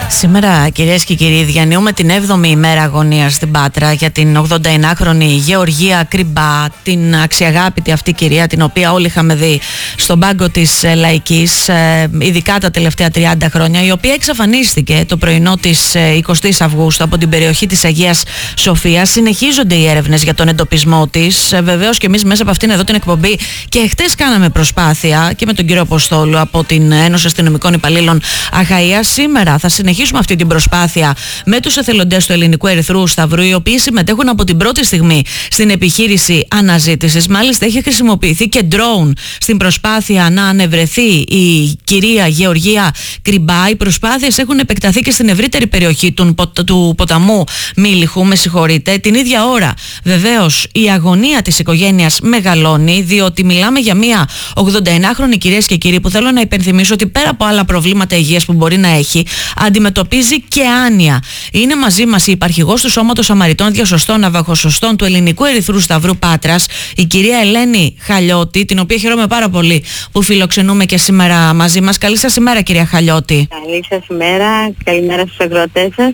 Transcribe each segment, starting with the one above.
Σήμερα, κυρίες και κύριοι, διανύουμε την 7η ημέρα αγωνίας στην Πάτρα για την 89χρονη Γεωργία Κρυμπά, την αξιαγάπητη αυτή κυρία, την οποία όλοι είχαμε δει στον πάγκο της Λαϊκής, ειδικά τα τελευταία 30 χρόνια, η οποία εξαφανίστηκε το πρωινό της 20ης Αυγούστου από την περιοχή της Αγίας Σοφίας. Συνεχίζονται οι έρευνες για τον εντοπισμό της. Βεβαίως και εμείς μέσα από αυτήν εδώ την εκπομπή και χτες κάναμε προσπάθεια και με τον κύριο Αποστόλου από την Ένωση Αστυνομικών Υπαλλήλων Αχαΐας. Σήμερα θα συνεχίσουμε αυτή την προσπάθεια με τους εθελοντές του Ελληνικού Ερυθρού Σταυρού, οι οποίοι συμμετέχουν από την πρώτη στιγμή στην επιχείρηση αναζήτησης. Μάλιστα, έχει χρησιμοποιηθεί και drone στην προσπάθεια να ανεβρεθεί η κυρία Γεωργία Κρυμπά. Οι προσπάθειες έχουν επεκταθεί και στην ευρύτερη περιοχή του ποταμού Μήλιχου, την ίδια ώρα. Βεβαίως, η αγωνία της οικογένειας μεγαλώνει, διότι μιλάμε για μια 89χρονη, κυρίες και κύριοι, που θέλω να υπενθυμίσω ότι πέρα από άλλα προβλήματα υγείας που μπορεί να έχει, αντιμετωπίζει και άνοια. Είναι μαζί μας η υπαρχηγός του Σώματος Σαμαριτών Διασωστών Ναυαγοσωστών του Ελληνικού Ερυθρού Σταυρού Πάτρας, η κυρία Ελένη Χαλιώτη, την οποία χαίρομαι πάρα πολύ που φιλοξενούμε και σήμερα μαζί μας. Καλή σας ημέρα, κυρία Χαλιώτη. Καλή σας ημέρα, καλημέρα στους ακροατές σας.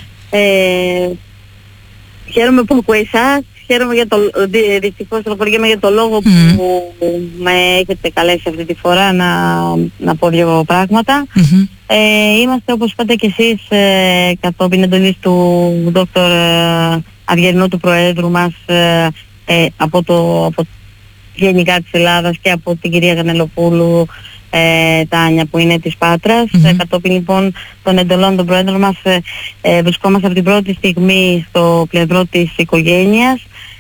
Χαίρομαι που ακούω εσάς. Χαίρομαι για δυστυχώς τροπολογέμαι για το λόγο που με έχετε καλέσει αυτή τη φορά να πω δύο πράγματα. Είμαστε, όπως είπατε και εσείς, κατόπιν εντολής του Δόκτωρ Αυγερινού, του Προέδρου μας, από γενικά της Ελλάδας και από την κυρία Γανελοπούλου Τάνια, που είναι της Πάτρας. Κατόπιν λοιπόν των εντολών των Προέδρων μας, βρισκόμαστε από την πρώτη στιγμή στο πλευρό της οικογένειας.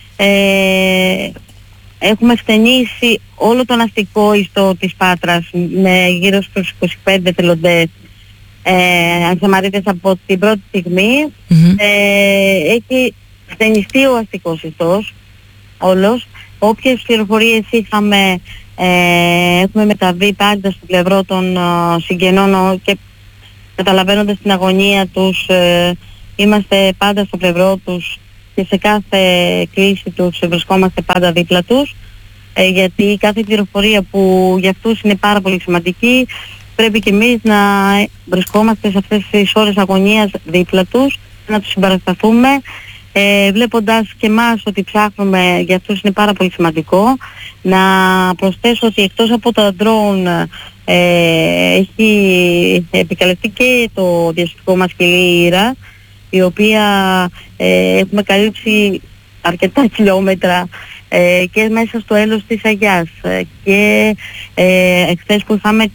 Έχουμε στενήσει όλο τον αστικό ιστό της Πάτρας με γύρω στους 25 εθελοντές Σαμαρίτες από την πρώτη στιγμή. Έχει στενιστεί ο αστικός ιστός όλος. Όποιες πληροφορίες είχαμε, έχουμε μεταβεί πάντα στο πλευρό των συγγενών και καταλαβαίνοντας την αγωνία τους, είμαστε πάντα στο πλευρό τους και σε κάθε κλίση τους βρισκόμαστε πάντα δίπλα τους, γιατί κάθε πληροφορία που για αυτούς είναι πάρα πολύ σημαντική, πρέπει και εμείς να βρισκόμαστε σε αυτές τις ώρες αγωνίας δίπλα τους, να τους συμπαρασταθούμε, βλέποντας και εμάς ότι ψάχνουμε, για αυτούς είναι πάρα πολύ σημαντικό. Να προσθέσω ότι εκτός από τα drone έχει επικαλεστεί και το διασωστικό μας σκυλί Ήρα, η οποία έχουμε καλύψει αρκετά χιλιόμετρα και μέσα στο έλος της Αγιάς, και εχθές που είχαμε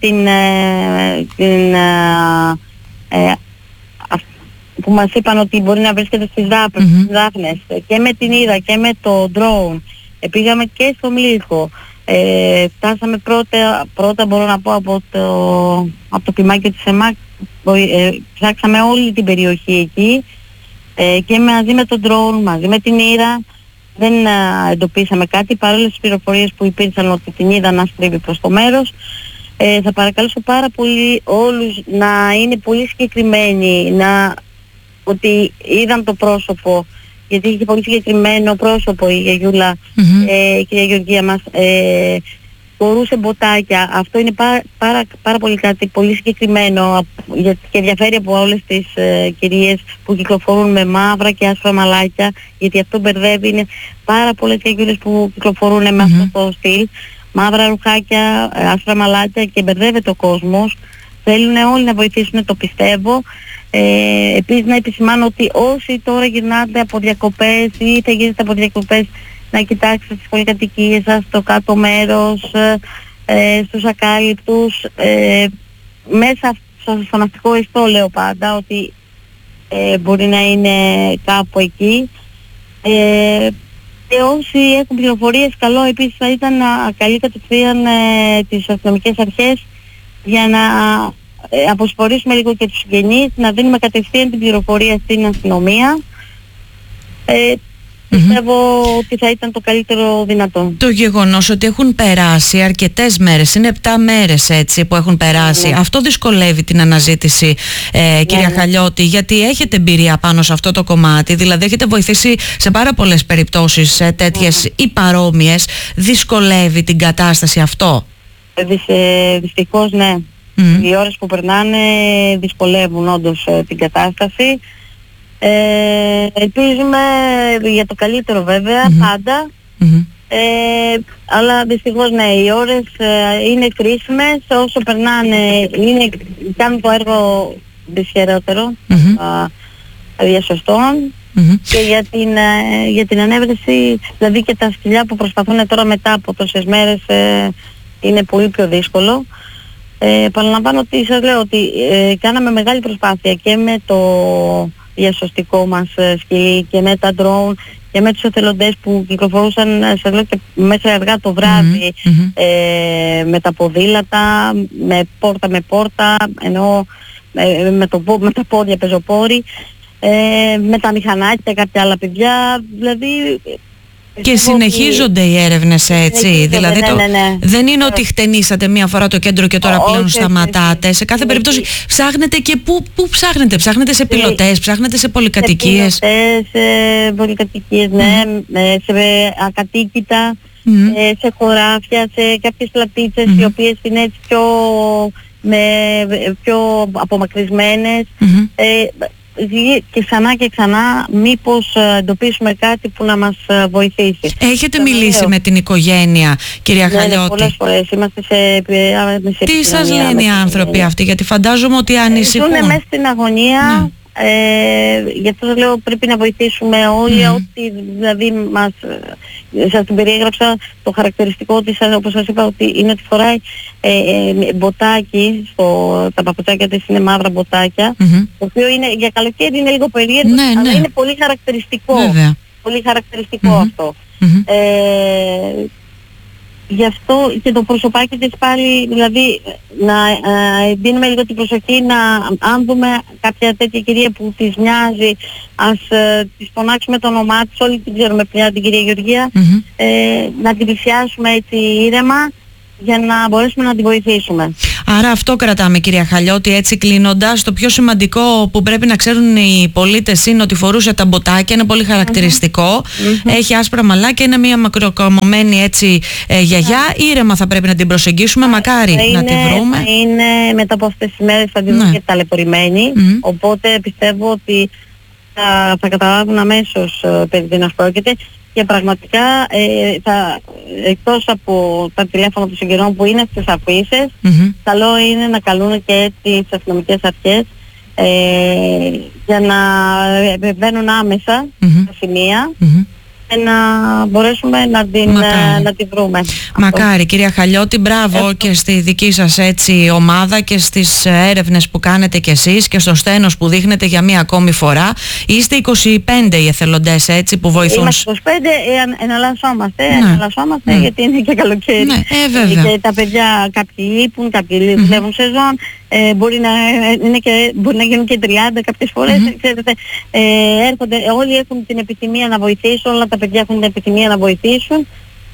που μας είπαν ότι μπορεί να βρίσκεται στις Δάφνες, και με την Ήρα και με το drone πήγαμε και στο Μήλιχο. Φτάσαμε πρώτα μπορώ να πω από το κλιμάκιο της ΕΜΑΚ, ψάξαμε όλη την περιοχή εκεί, και μαζί με το drone, μαζί με την Ήρα δεν εντοπίσαμε κάτι, παρόλες τις πληροφορίες που υπήρξαν ότι την είδα να στρίβει προς το μέρος. Θα παρακαλέσω πάρα πολύ όλους να είναι πολύ συγκεκριμένοι, ότι είδαν το πρόσωπο, γιατί είχε πολύ συγκεκριμένο πρόσωπο η γιαγιούλα, η κυρία Γεωργία μας, φορούσε μποτάκια. Αυτό είναι πάρα πολύ κάτι πολύ συγκεκριμένο και ενδιαφέρει από όλες τις κυρίες που κυκλοφορούν με μαύρα και άσπρα μαλάκια, γιατί αυτό μπερδεύει. Είναι πάρα πολλές γιαγιούλες που κυκλοφορούν με αυτό το στυλ, μαύρα ρουχάκια, άσπρα μαλάκια, και μπερδεύεται ο κόσμος. Θέλουν όλοι να βοηθήσουν, το πιστεύω. Επίσης να επισημάνω ότι όσοι τώρα γυρνάτε από διακοπές ή θα γίνετε από διακοπές, να κοιτάξετε τις πολυκατοικίες σας, στο κάτω μέρος, στους ακάλυπτους, μέσα στον αστικό ιστό, λέω πάντα ότι μπορεί να είναι κάπου εκεί. Και όσοι έχουν πληροφορίες, καλό επίσης θα ήταν να καλεί κατευθείαν τις αστυνομικές αρχές για να αποσπορήσουμε λίγο και τους συγγενείς, να δίνουμε κατευθείαν την πληροφορία στην αστυνομία. Πιστεύω ότι θα ήταν το καλύτερο δυνατό. Το γεγονός ότι έχουν περάσει αρκετές μέρες, είναι 7 μέρες έτσι που έχουν περάσει, αυτό δυσκολεύει την αναζήτηση, κυρία Χαλιώτη, γιατί έχετε εμπειρία πάνω σε αυτό το κομμάτι, δηλαδή έχετε βοηθήσει σε πάρα πολλές περιπτώσεις τέτοιες ή παρόμοιες. Δυσκολεύει την κατάσταση αυτό? Δυστυχώς ναι. Οι ώρες που περνάνε δυσκολεύουν όντως την κατάσταση. Ελπίζουμε για το καλύτερο βέβαια, πάντα. Αλλά δυστυχώς ναι, οι ώρες είναι κρίσιμες, όσο περνάνε κάνουν το έργο δυσχερότερο διασωστών. Και για την ανέβρεση, δηλαδή και τα σκυλιά που προσπαθούν τώρα μετά από τόσες μέρες, είναι πολύ πιο δύσκολο. Παραλαμβάνω ότι σας λέω ότι κάναμε μεγάλη προσπάθεια και με το διασωστικό μας σκυλί και με τα drone και με τους εθελοντές που κυκλοφορούσαν, σας λέω, και μέσα αργά το βράδυ, με τα ποδήλατα, με πόρτα, ενώ με τα πόδια πεζοπόροι, με τα μηχανάκια, κάποια άλλα παιδιά, δηλαδή... Και συνεχίζονται οι έρευνες έτσι, δηλαδή δεν είναι ότι χτενίσατε μία φορά το κέντρο και τώρα πλέον σταματάτε. Σε κάθε περίπτωση ψάχνετε, και πού ψάχνετε? Ψάχνετε σε πιλωτές, ψάχνετε σε πολυκατοικίες? Σε πολυκατοικίες, ναι, σε ακατοίκητα, σε χωράφια, σε κάποιες πλατίτσες οι οποίες είναι έτσι πιο απομακρυσμένες. Και ξανά και ξανά, μήπως εντοπίσουμε κάτι που να μας βοηθήσει. Έχετε μιλήσει με την οικογένεια, κυρία Χαλιώτη? Ναι, πολλές φορές είμαστε σε τι σας λένε οι άνθρωποι αυτοί? Γιατί φαντάζομαι ότι ανησυχούν. Ζουνε μέσα στην αγωνία. Γι' αυτό σας λέω, πρέπει να βοηθήσουμε όλοι, ό,τι δηλαδή σας την περιέγραψα. Το χαρακτηριστικό της, όπως σας είπα, ότι είναι ότι φοράει μποτάκι, τα παπουτσάκια της είναι μαύρα μποτάκια, το οποίο είναι, για καλοκαίρι είναι λίγο περίεργο, αλλά είναι πολύ χαρακτηριστικό. Πολύ χαρακτηριστικό αυτό. Γι' αυτό και το προσωπάκι της πάλι, δηλαδή να δίνουμε λίγο την προσοχή, αν δούμε κάποια τέτοια κυρία που της μοιάζει, ας της φωνάξουμε το όνομά της, όλοι την ξέρουμε πια την κυρία Γεωργία, να την πλησιάσουμε έτσι ήρεμα για να μπορέσουμε να την βοηθήσουμε. Άρα αυτό κρατάμε, κυρία Χαλιώτη. Έτσι κλείνοντας, το πιο σημαντικό που πρέπει να ξέρουν οι πολίτες είναι ότι φορούσε τα μποτάκια, είναι πολύ χαρακτηριστικό, έχει άσπρα μαλάκια, είναι μια μακροκαμωμένη έτσι γιαγιά. Ήρεμα θα πρέπει να την προσεγγίσουμε, μακάρι να τη βρούμε. Είναι μετά από αυτές τις μέρες θα την δούμε και ταλαιπωρημένη, οπότε πιστεύω ότι θα καταλάβουν αμέσως περί τίνος πρόκειται. Και πραγματικά εκτός από τα τηλέφωνα των συγγενών που είναι στις αφήσεις, καλό είναι να καλούν και τις αστυνομικές αρχές για να μπαίνουν άμεσα στα σημεία και να μπορέσουμε να την βρούμε. Μακάρι, κυρία Χαλιώτη, μπράβο και στη δική σας έτσι ομάδα και στις έρευνες που κάνετε κι εσείς και στο στένος που δείχνετε για μία ακόμη φορά. Είστε 25 οι εθελοντές έτσι που βοηθούν. Είμαστε 25, εναλλασσόμαστε γιατί είναι και καλοκαίρι. Και τα παιδιά κάποιοι λείπουν, κάποιοι δουλεύουν σεζόν. Μπορεί να γίνουν και 30 κάποιες φορές, ξέρετε, έρχονται, όλοι έχουν την επιθυμία να βοηθήσουν, όλα τα παιδιά έχουν την επιθυμία να βοηθήσουν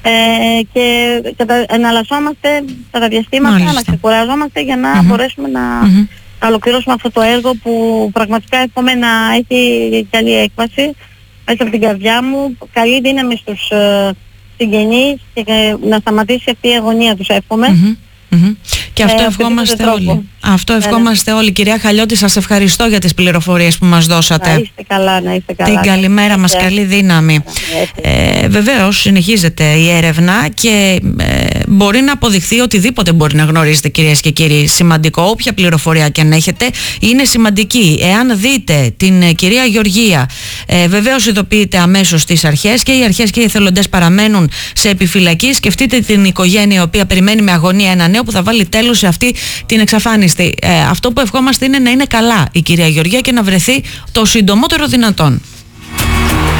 και εναλλασσόμαστε τα διαστήματα, να ξεκουραζόμαστε για να μπορέσουμε να ολοκληρώσουμε αυτό το έργο που πραγματικά εύχομαι να έχει καλή έκβαση μέσα από την καρδιά μου, καλή δύναμη στους συγγενείς και να σταματήσει αυτή η αγωνία τους, εύχομαι. Και αυτό ευχόμαστε όλοι. Αυτό ευχόμαστε όλοι. Κυρία Χαλιώτη, σας ευχαριστώ για τις πληροφορίες που μας δώσατε. Να είστε καλά, να είστε καλά. Την καλημέρα μας, καλή δύναμη. Βεβαίως συνεχίζεται η έρευνα και μπορεί να αποδειχθεί οτιδήποτε μπορεί να γνωρίζετε, κυρίες και κύριοι. Σημαντικό, όποια πληροφορία και αν έχετε, είναι σημαντική. Εάν δείτε την κυρία Γεωργία, βεβαίως ειδοποιείτε αμέσως τις αρχές και οι αρχές και οι εθελοντές παραμένουν σε επιφυλακή. Σκεφτείτε την οικογένεια η οποία περιμένει με αγωνία ένα νέο που θα βάλει τέλος σε αυτή την εξαφάνιση. Αυτό που ευχόμαστε είναι να είναι καλά η κυρία Γεωργία και να βρεθεί το συντομότερο δυνατόν.